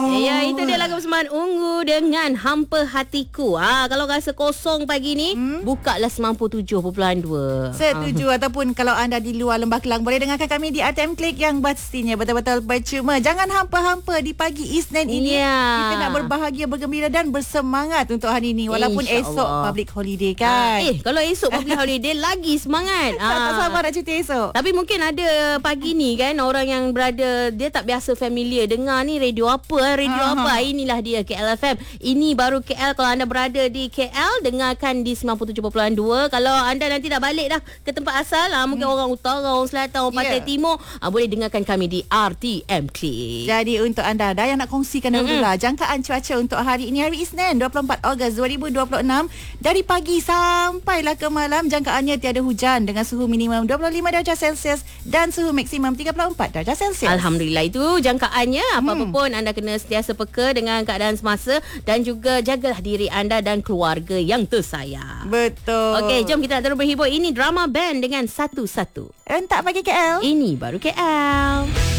Ya, itu dia lagu persembahan Ungu dengan Hampa Hatiku. Kalau rasa kosong pagi ni, bukalah 97.2. Setuju. Ataupun kalau anda di luar Lembah Kelang, boleh dengarkan kami di RTM Klik yang pastinya betul-betul percuma. Jangan hampa-hampa di pagi Isnin ini. Kita nak berbahagia, bergembira dan bersemangat untuk hari ini. Walaupun esok public holiday kan. Kalau esok public holiday lagi semangat. Tak sabar nak cuti esok. Tapi mungkin ada pagi ni kan, orang yang berada, dia tak biasa familiar dengar ni radio apa. Inilah dia KL FM. Ini baru KL. Kalau anda berada di KL, dengarkan di 97.2. Kalau anda nanti dah balik dah ke tempat asal, mungkin orang utara, orang selatan, orang pantai timur, boleh dengarkan kami di RTM Klik. Jadi untuk anda dah yang nak kongsikan dahululah jangkaan cuaca untuk hari ini, hari Isnin 24 Ogos 2026. Dari pagi sampailah ke malam, jangkaannya tiada hujan dengan suhu minimum 25 darjah Celsius dan suhu maksimum 34 darjah Celsius. Alhamdulillah, itu jangkaannya. Apa-apa pun anda kena sentiasa peka dengan keadaan semasa dan juga jagalah diri anda dan keluarga yang tersayang. Betul. Okey, jom kita terus berhibur. Ini Drama Band dengan Satu-Satu. Rentak pagi KL. Ini baru KL.